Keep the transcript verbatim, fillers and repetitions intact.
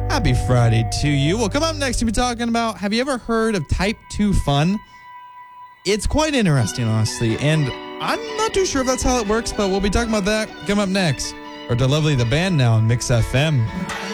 Happy Friday to you. Well, come up next, we'll be talking about, have you ever heard of Type two Fun? It's quite interesting, honestly, and I'm not too sure if that's how it works, but we'll be talking about that coming up next. Or to Lovely the Band now on Mix F M.